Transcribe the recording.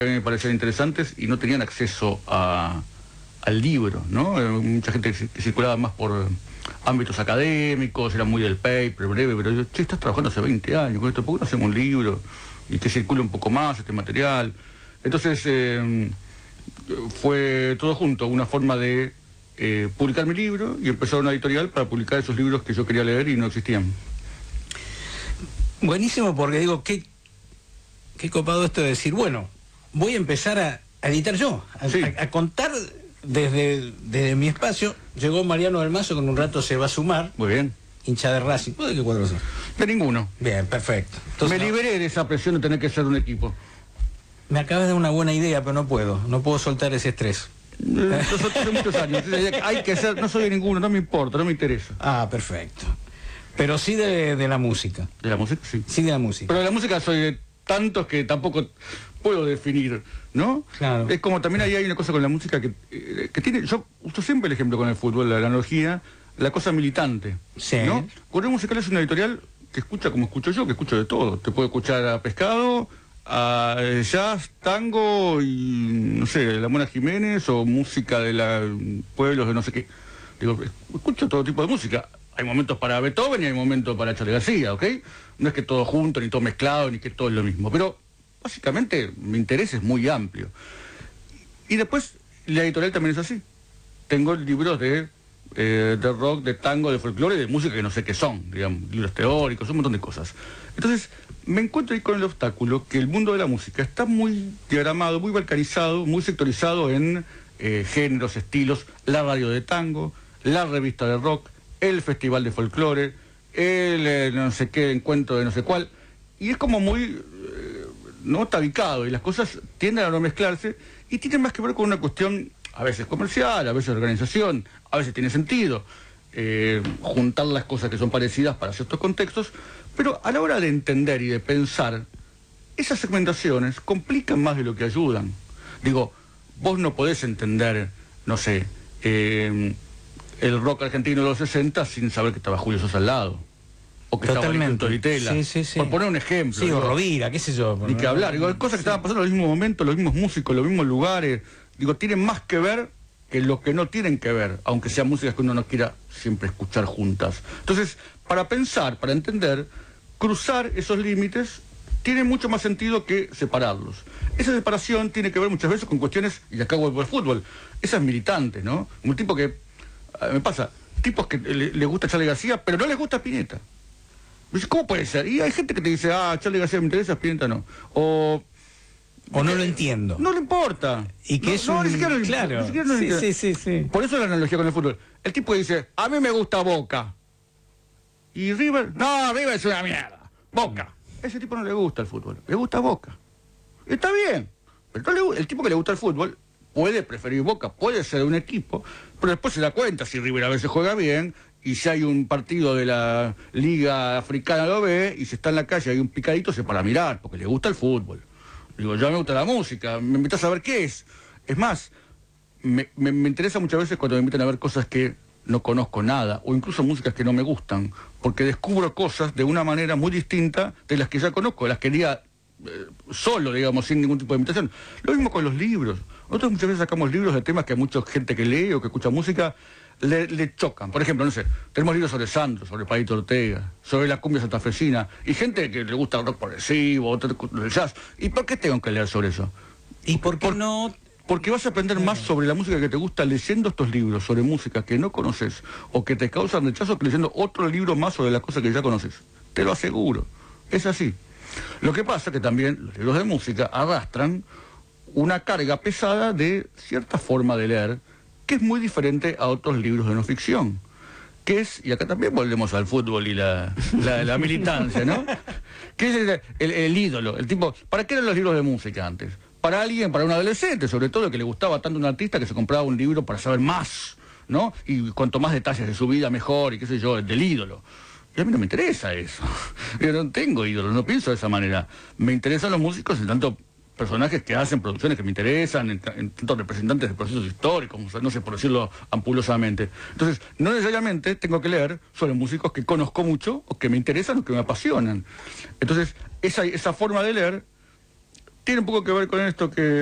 que a mí me parecían interesantes y no tenían acceso al libro, ¿no? Mucha gente que circulaba más por ámbitos académicos, era muy del paper, breve, pero yo, che, estás trabajando hace 20 años con esto, ¿por qué no hacemos un libro y que circule un poco más este material? Entonces fue todo junto, una forma de publicar mi libro y empezar una editorial para publicar esos libros que yo quería leer y no existían. Buenísimo, porque digo, qué copado esto de decir, bueno, voy a empezar a editar yo, a contar desde mi espacio. Llegó Mariano del Mazo, que en un rato se va a sumar. Muy bien. Hincha de Racing. ¿Vos de qué cuadro sos? De ninguno. Bien, perfecto. Entonces, me liberé de esa presión de tener que ser un equipo. Me acabas de dar una buena idea, pero no puedo soltar ese estrés. Hace muchos años. Hay que ser, no soy de ninguno, no me importa, no me interesa. Ah, perfecto. Pero sí de la música. ¿De la música? Sí. Sí, de la música. Pero de la música soy de tantos que tampoco puedo definir, ¿no? Claro. Es como también ahí hay una cosa con la música que tiene, yo uso siempre el ejemplo con el fútbol, la analogía, la cosa militante, sí, ¿no? Correo Musical es una editorial que escucha como escucho yo, que escucho de todo. Te puedo escuchar a Pescado, a jazz, tango y, no sé, la Mona Jiménez o música de pueblos de no sé qué. Digo, escucho todo tipo de música. Hay momentos para Beethoven y hay momentos para Charly García, ¿ok? No es que todo junto, ni todo mezclado, ni que todo es lo mismo. Pero, básicamente, mi interés es muy amplio. Y después, la editorial también es así. Tengo libros de rock, de tango, de folclore, de música que no sé qué son, digamos, libros teóricos, un montón de cosas. Entonces, me encuentro ahí con el obstáculo que el mundo de la música está muy diagramado, muy balcanizado, muy sectorizado en géneros, estilos, la radio de tango, la revista de rock, el festival de folclore, el no sé qué encuentro de no sé cuál, y es como muy no tabicado, y las cosas tienden a no mezclarse, y tienen más que ver con una cuestión a veces comercial, a veces de organización, a veces tiene sentido juntar las cosas que son parecidas para ciertos contextos, pero a la hora de entender y de pensar, esas segmentaciones complican más de lo que ayudan. Digo, vos no podés entender, no sé, el rock argentino de los 60 sin saber que estaba Julio Sosa al lado. O que totalmente. estaba Toritela. Sí. Por poner un ejemplo. Sí, o Rovira, qué sé yo. Ni que hablar. Digo, cosas que estaban pasando en los mismos momentos, los mismos músicos, los mismos lugares. Digo, tienen más que ver que lo que no tienen que ver, aunque sean músicas que uno no quiera siempre escuchar juntas. Entonces, para pensar, para entender, cruzar esos límites tiene mucho más sentido que separarlos. Esa separación tiene que ver muchas veces con cuestiones, y acá vuelvo al fútbol, esas militantes, ¿no? Un tipo que, me pasa, tipos que le gusta Charly García, pero no les gusta Spinetta. ¿Cómo puede ser? Y hay gente que te dice, Charly García me interesa, Spinetta no. O no lo entiendo. No le importa. Y que ni siquiera claro. Sí. Por eso la analogía con el fútbol. El tipo dice, a mí me gusta Boca. Y River, no, River es una mierda. Boca. Ese tipo no le gusta el fútbol, le gusta Boca. Está bien. Pero el tipo que le gusta el fútbol puede preferir Boca, puede ser un equipo, pero después se da cuenta si River a veces juega bien, y si hay un partido de la Liga Africana lo ve, y si está en la calle hay un picadito, se para a mirar, porque le gusta el fútbol. Digo, ya me gusta la música, me invitas a ver qué es. Es más, me interesa muchas veces cuando me invitan a ver cosas que no conozco nada, o incluso músicas que no me gustan, porque descubro cosas de una manera muy distinta de las que ya conozco, de las que haría solo, digamos, sin ningún tipo de invitación. Lo mismo con los libros. Nosotros muchas veces sacamos libros de temas que a mucha gente que lee o que escucha música le chocan. Por ejemplo, no sé, tenemos libros sobre Sandro, sobre Palito Ortega, sobre la cumbia santafesina, y gente que le gusta el rock progresivo, el jazz. ¿Y por qué tengo que leer sobre eso? ¿Y por qué no? Porque vas a aprender más sobre la música que te gusta leyendo estos libros sobre música que no conoces o que te causan rechazo que leyendo otro libro más sobre las cosas que ya conoces. Te lo aseguro. Es así. Lo que pasa es que también los libros de música arrastran una carga pesada de cierta forma de leer que es muy diferente a otros libros de no ficción. Que es, y acá también volvemos al fútbol y la militancia, ¿no? Que es el ídolo, el tipo. ¿Para qué eran los libros de música antes? Para alguien, para un adolescente, sobre todo, que le gustaba tanto un artista que se compraba un libro para saber más, ¿no? Y cuanto más detalles de su vida, mejor, y qué sé yo, del ídolo. Y a mí no me interesa eso. Yo no tengo ídolos, no pienso de esa manera. Me interesan los músicos en tanto personajes que hacen producciones que me interesan, en tanto representantes de procesos históricos, no sé, por decirlo ampulosamente. Entonces, no necesariamente tengo que leer sobre músicos que conozco mucho, o que me interesan, o que me apasionan. Entonces, esa forma de leer tiene un poco que ver con esto que